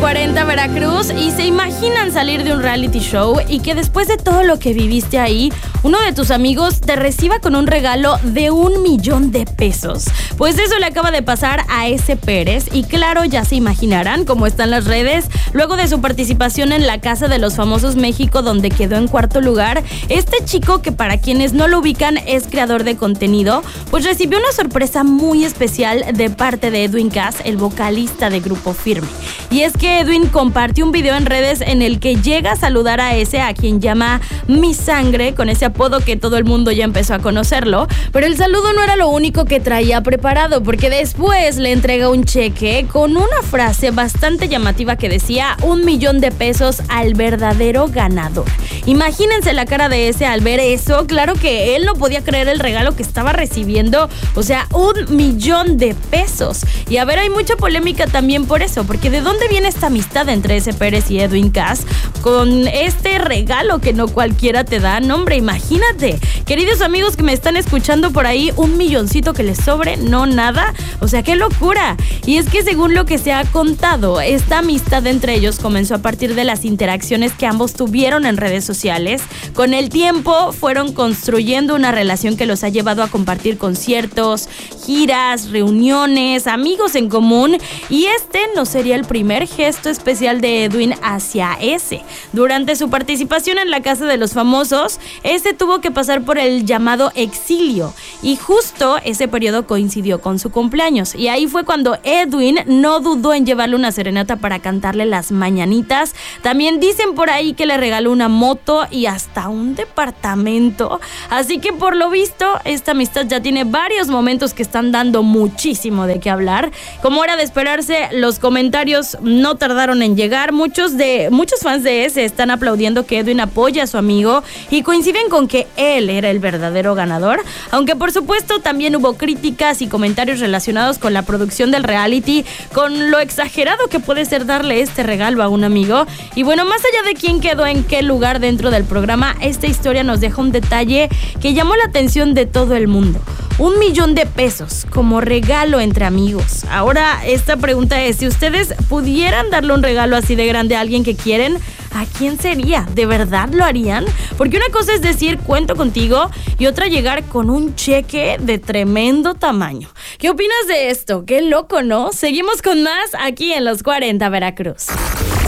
40 Veracruz y se imaginan salir de un reality show y que después de todo lo que viviste ahí, uno de tus amigos te reciba con un regalo de $1,000,000. Pues eso le acaba de pasar a ese Pérez y claro, ya se imaginarán cómo están las redes. Luego de su participación en la Casa de los Famosos México, donde quedó en cuarto lugar, este chico, que para quienes no lo ubican es creador de contenido, pues recibió una sorpresa muy especial de parte de Edwin Cass, el vocalista de Grupo Firme. Y es que Edwin compartió un video en redes en el que llega a saludar a quien llama Mi Sangre, con ese apodo que todo el mundo ya empezó a conocerlo. Pero el saludo no era lo único que traía preparado, porque después le entrega un cheque con una frase bastante llamativa que decía $1,000,000 al verdadero ganador. Imagínense la cara de al ver eso. Claro que él no podía creer el regalo que estaba recibiendo, o sea, $1,000,000. Y a ver, hay mucha polémica también por eso, porque ¿de dónde viene esta amistad entre ese Pérez y Edwin Cass con este regalo que no cualquiera te da? No, hombre, imagínate, queridos amigos que me están escuchando por ahí, $1,000,000 que les sobre, no nada, o sea, qué locura. Y es que según lo que se ha contado, esta amistad entre ellos comenzó a partir de las interacciones que ambos tuvieron en redes sociales. Con el tiempo fueron construyendo una relación que los ha llevado a compartir conciertos, giras, reuniones, amigos en común, y este no sería el primer gesto especial de Edwin hacia ese. Durante su participación en la Casa de los Famosos, tuvo que pasar por el llamado exilio, y justo ese periodo coincidió con su cumpleaños, y ahí fue cuando Edwin no dudó en llevarle una serenata para cantarle las mañanitas. También dicen por ahí que le regaló una moto y hasta un departamento. Así que por lo visto, esta amistad ya tiene varios momentos que están dando muchísimo de qué hablar. Como era de esperarse, los comentarios no tardaron en llegar. Muchos fans de están aplaudiendo que Edwin apoya a su amigo y coinciden con que él era el verdadero ganador. Aunque por supuesto también hubo críticas y comentarios relacionados con la producción del reality, con lo exagerado que puede ser darle este regalo a un amigo. Y bueno, más allá de quién quedó en qué lugar dentro del programa, esta historia nos deja un detalle que llamó la atención de todo el mundo. $1,000,000 como regalo entre amigos. Ahora, esta pregunta es, si ustedes pudieran darle un regalo así de grande a alguien que quieren, ¿a quién sería? ¿De verdad lo harían? Porque una cosa es decir, cuento contigo, y otra llegar con un cheque de tremendo tamaño. ¿Qué opinas de esto? Qué loco, ¿no? Seguimos con más aquí en Los 40 Veracruz.